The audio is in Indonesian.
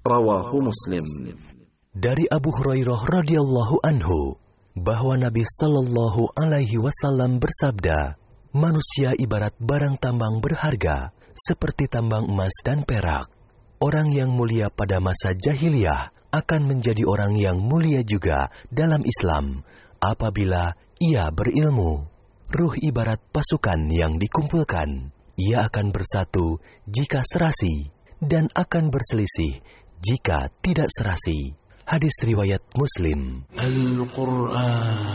Rawahu Muslim. Dari Abu Hurairah radhiyallahu anhu bahwa Nabi sallallahu alaihi wasallam bersabda, manusia ibarat barang tambang berharga seperti tambang emas dan perak. Orang yang mulia pada masa jahiliyah akan menjadi orang yang mulia juga dalam Islam apabila ia berilmu. Ruh ibarat pasukan yang dikumpulkan. Ia akan bersatu jika serasi dan akan berselisih jika tidak serasi. Hadis riwayat Muslim. Al-Quran